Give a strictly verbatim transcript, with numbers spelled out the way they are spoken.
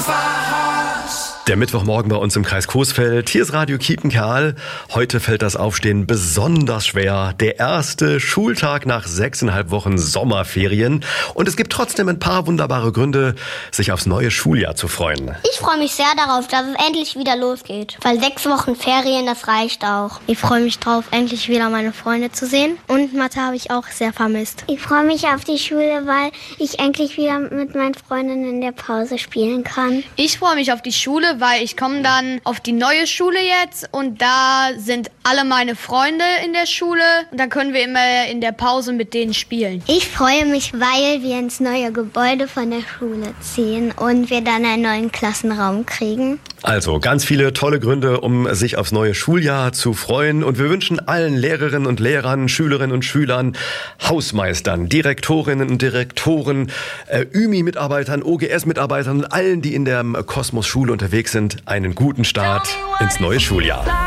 Der Mittwochmorgen bei uns im Kreis Coesfeld. Hier ist Radio Kiepenkerl. Heute fällt das Aufstehen besonders schwer. Der erste Schultag nach sechseinhalb Wochen Sommerferien. Und es gibt trotzdem ein paar wunderbare Gründe, sich aufs neue Schuljahr zu freuen. Ich freue mich sehr darauf, dass es endlich wieder losgeht. Weil sechs Wochen Ferien, das reicht auch. Ich freue mich drauf, endlich wieder meine Freunde zu sehen. Und Mathe habe ich auch sehr vermisst. Ich freue mich auf die Schule, weil ich endlich wieder mit meinen Freundinnen in der Pause spielen kann. Ich freue mich auf die Schule, weil ich komme dann auf die neue Schule jetzt und da sind alle meine Freunde in der Schule und dann können wir immer in der Pause mit denen spielen. Ich freue mich, weil wir ins neue Gebäude von der Schule ziehen und wir dann einen neuen Klassenraum kriegen. Also ganz viele tolle Gründe, um sich aufs neue Schuljahr zu freuen. Und wir wünschen allen Lehrerinnen und Lehrern, Schülerinnen und Schülern, Hausmeistern, Direktorinnen und Direktoren, äh, Ü M I-Mitarbeitern, O G S-Mitarbeitern und allen, die in der Kosmos-Schule unterwegs sind, einen guten Start ins neue Schuljahr.